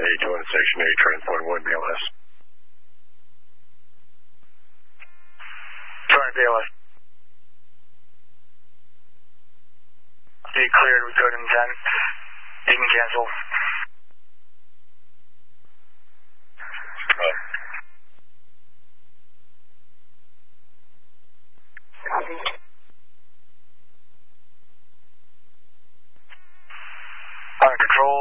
82 on Station 8, transport 1 BLS. Sorry, BLS. Be cleared with code in 10. You can cancel. On control,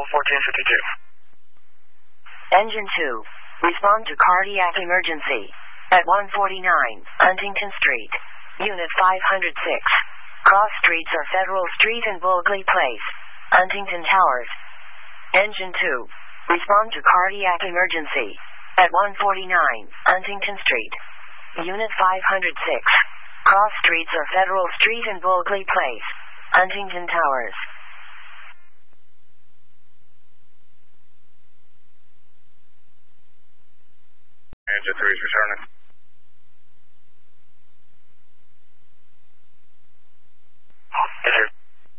1452. Engine 2, respond to cardiac emergency. At 149, Huntington Street. Unit 506. Cross streets are Federal Street and Bulgley Place. Huntington Towers. Engine 2, respond to cardiac emergency. At 149, Huntington Street. Unit 506. Cross streets are Federal Street and Bulgley Place. Huntington Towers. Engine 3 is returning. Yes, sir.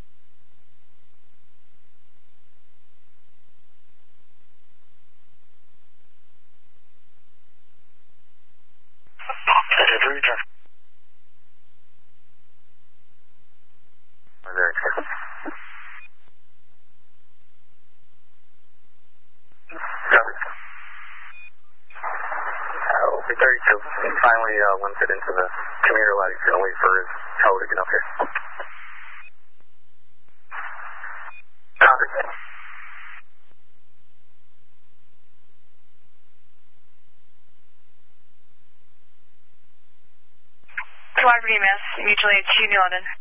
Engine 3, return. Very clear. OP 32. Finally limited into the commuter light. He's going to wait for his tow to get up here. Copy. Squad EMS, mutual aid 2 New London.